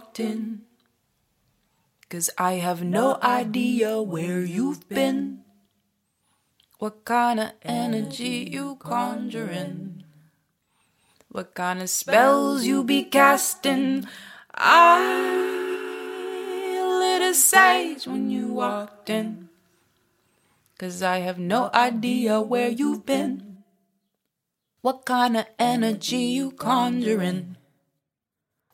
walked in. 'Cause I have no idea where you've been, what kind of energy you conjuring, what kind of spells you be casting. I lit a sage when you walked in. 'Cause I have no idea where you've been, what kind of energy you conjuring,